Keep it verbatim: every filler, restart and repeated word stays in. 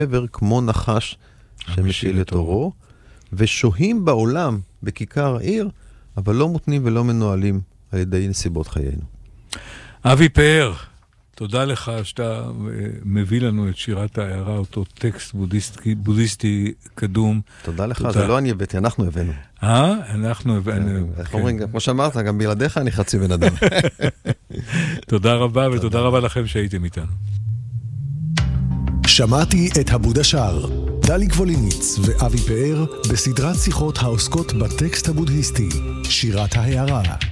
עבר כמו נחש שמשיל את אורו, ושוהים בעולם בכיכר העיר, אבל לא מותנים ולא מנוהלים על ידי נסיבות חיינו. אבי פאר, תודה לך שאתה מביא לנו את שירת העיירה, אותו טקסט בודהיסטי, בודהיסטי קדום. תודה לך, תודה. זה לא אני הבאתי, אנחנו הבאנו. אה? אנחנו הבאנו. איך אומרים, כמו שאמרת, גם בלעדיך אני חצי בן אדם. תודה רבה, ותודה רבה לכם שהייתם איתנו. שמעתי את הבוד השאר, דלי גבוליניץ ואבי פאר בסדרת שיחות העוסקות בטקסט הבודהיסטי, שירת העיירה.